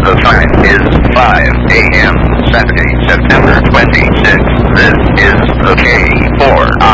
The time is 5 a.m. Saturday, September 26th. This is the K4I